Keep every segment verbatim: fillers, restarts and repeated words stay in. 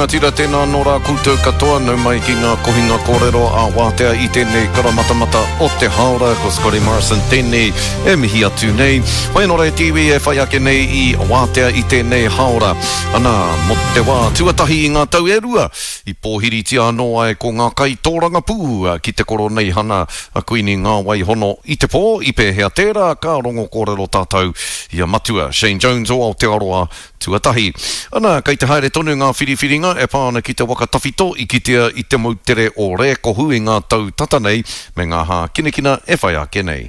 tira tēnā no rā koutou katoa, nau mai ki ngā kohinga kōrero a wātea i tēnei karamatamata o te haora, ko Scotty Morrison tēnei e mihi atu nei. Hoi no rei tiwi e whai ake nei i wātea i tēnei haora. Ana, mo te wā, tuatahi i ngā tau e rua, i pōhiri tia anō ai ko ngā kai tōranga pū, ki te koro nei hana, a kuini ngā wai hono i te pō, i pēhea tērā, ka rongo kōrero tātou, ia matua, Shane Jones o Aotearoa, tuatahi. Ana, kei te haere tonu ngā whiriwhiringa e pāna ki te wakatawhito i kitea i te mautere o re kohu i ngā tau tatanei me ngā hā kinekina e whai ake nei.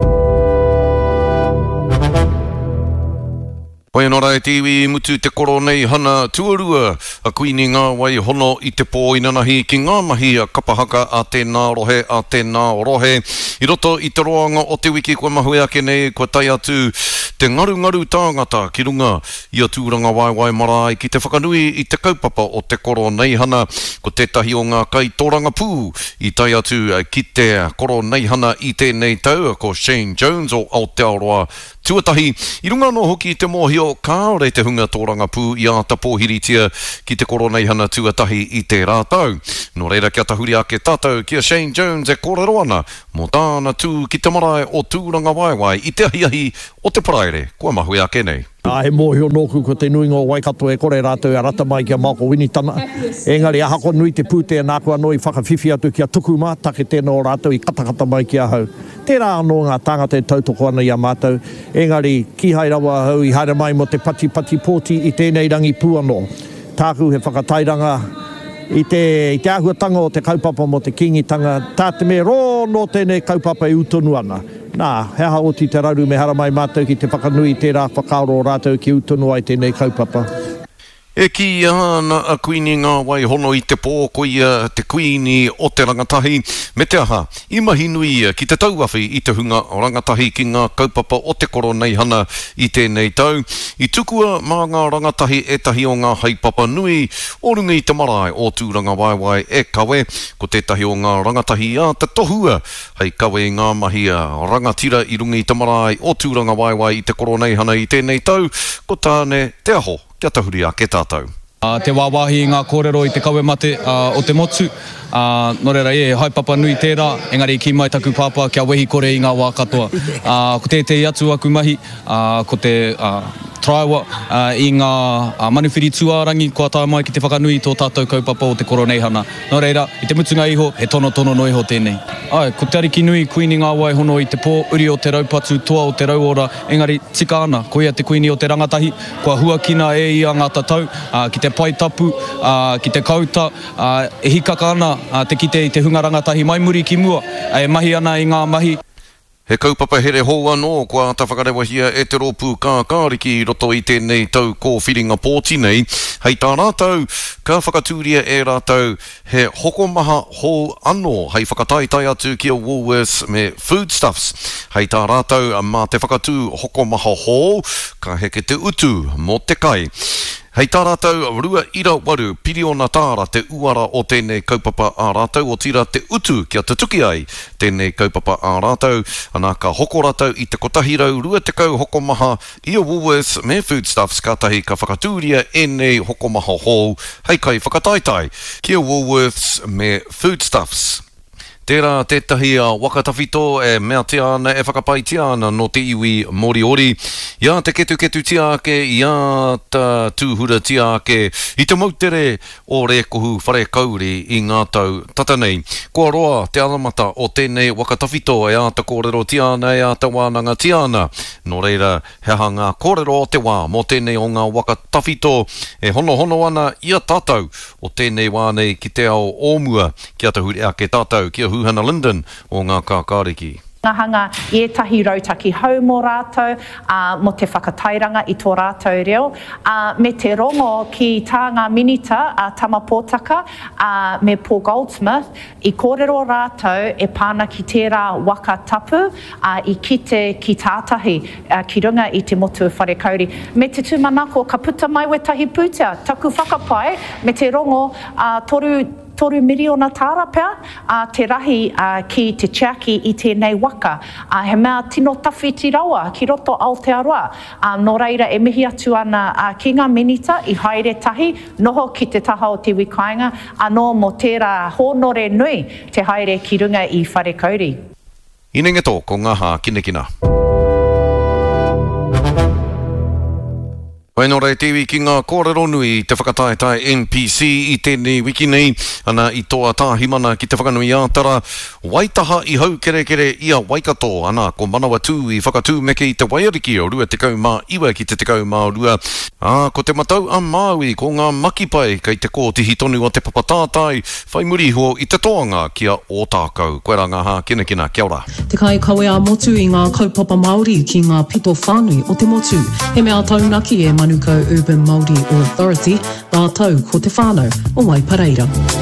Hoi anō rai tiwi mutu te koro nei hana tuarua a kuini ngā wai hono i te pō inanahi ki ngā mahi a kapahaka a tēnā rohe a tēnā rohe. I roto i te roanga o te wiki kua mahui ake nei kua tai atu te ngaru ngaru tāngata ki runga i a tūranga waiwai marae ki te whakanui i te kaupapa o te koro nei hana ko tētahi o ngā kai tōranga pū i tai atu ki te koro nei hana i tēnei tau ko Shane Jones o Aotearoa tuatahi. I runga no hoki te mōhio kāore te hunga tōranga pū i āta pōhiritia ki te koro nei hana tuatahi i te rātau. No reira kia tahuri ake tātou kia Shane Jones e kōrero ana mō tāna tū ki te marae o tūranga waiwai i te ahiahi o te paraire. Kua mahui ake nei. A he mōhio nōku ko te nui ngō Waikato e kore rātou a rata mai kia Mako Winitana. Engari a hako nui te pūtea nā kua noi whakawhiwhi atu kia tukuma, take tēnā o rātou i katakata mai kia hau. Tērā anō ngā tāngata e tautoko ana i a mātou. Engari ki hai rawa hau i haere mai mo te pati pati pōti i tēnei rangi pū anō. Tāku he whakatairanga i te, i te ahuatanga o te kaupapa mo te kingitanga. Tā te me rō no tēnei kaupapa i utonu ana. Nā, heha oti te rauru me hara mai mātou ki te whakanui tērā whakaoro rātou ki utonu ai tēnei kaupapa. E ki ana a kuini ngā wai hono i te pō koia te kuini o te rangatahi. Me te aha, i mahi nui ki te tauwhawhi i te hunga o rangatahi ki ngā kaupapa o te koro nei hana i tēnei tau. I tukua mā ngā rangatahi e tahi o ngā haipapa nui o runga i te marae o tūranga waiwai e kawe. Ko tētahi o ngā rangatahi a te tohua hei kawe ngā mahi a rangatira i runga i te marae o tūranga waiwai i te koro nei hana i tēnei tau. Ko tāne te aho. Kia tahuri ake tātou. Uh, te wāwahi i ngā kōrero i te kawe mate uh, o te motu. Uh, no reira e, haipapa nui tērā, engari ki mai taku pāpā kia wehi kore i ngā wā katoa. Uh, ko tētei atu aku mahi, uh, ko te uh, traiwa uh, i ngā uh, manuwhiri tuārangi kua tā mai ki te whakanui tō tātou kaupapa o te koro nei hana. No reira, i te mutunga iho, he tono tono no iho tēnei. Ai, ko te ariki nui kuini ngā wai hono i te pō, uri o te raupatu, toa o te rauora, engari tika ana, ko ia te kuini o te rangatahi, kua huakina e ia ngā tatau, uh, ki te paitapu, uh, ki te kauta, uh, e hikaka ana, Uh, te kite i te hunga rangatahi mai muri ki mua, e mahi ana i ngā mahi. He kaupapa here hou anō, kua ta whakarewahia e te rōpū kā kāriki i roto i tēnei tau ko whiringa pōti nei. Hei tā rātou, ka whakatūria e rātou, he hokomaha hou anō, hei whakataitai atu kia Woolworths me Foodstuffs. Hei tā rātou, mā te whakatū hokomaha hou, ka heke te utu mō te kai. Hei tā rātou, rua ira waru, piriona tāra te uara o tēnei kaupapa a rātou, o tira te utu kia te tuki ai tēnei kaupapa a rātou, anā ka hoko rātou i te kotahirau, rua te kau hokomaha i a Woolworths me Foodstuffs, kātahi ka whakatūria e nei hokomaha hou, hei kai whakataitai kia Woolworths me Foodstuffs. Tērā tētahi a wakatawhito e mea te ana e whakapai te ana no te iwi Moriori. Ia te ketu ketu te ake, ia ta tūhura te ake, i te mautere o re kohu whare kauri i ngā tau tatanei. Kua roa te alamata o tēnei wakatawhito e āta kōrero te ana e āta wānanga te ana. No reira, heha ngā kōrero o te wā mo tēnei o ngā wakatawhito e hono hono ana ia tātou o tēnei wānei ki te ao ōmua kia tahuri ake tātou kia Hana Linden o ngā kākāriki. Ngā hanga i etahi rautaki hau mō rātou, uh, mo te whakatairanga i tō rātou reo. Uh, me te rongo ki tā ngā minita uh, tama pōtaka uh, me Paul Goldsmith, i kōrero rātou e pāna ki tērā waka tapu uh, i kite ki tātahi uh, ki runga i te motu whare kauri. Me te tūmanako ka puta mai we tahi pūtea, taku whakapai me te rongo uh, toru toru miriona tāra pea, a te rahi a, ki te tiaki i tēnei waka. A, he mea tino tawhi ti rawa ki roto Aotearoa. A, no reira e mihi atu ana a, ki ngā minita i haere tahi, noho ki te taha o te wikainga, anō mo tērā hōnore nui te haere ki runga i whare kauri. Inenge tō ko ngā hā kinekina. Wainora e tewi ki ngā kōrero nui te whakataetai N P C i tēnei wiki nei, ana i toa tāhi mana ki te whakanui ātara, waitaha i hau kere kere ia Waikato, ana ko manawa tū i whakatū meke i te waiariki o rua te kau mā iwa ki te te kau mā rua. Ah, ko te matau a Māui ko ngā makipai kei te kōtihi tonu o te papatātai, whai muri ho i te toanga kia o tākau. Koe rā ngā hā kinekina, kia ora. Te kai kawe a motu i ngā kaupapa Māori ki ngā pito whānui o te motu. He mea taunaki e Manukau Urban Māori Authority, rā tau ko te whānau o Waipareira.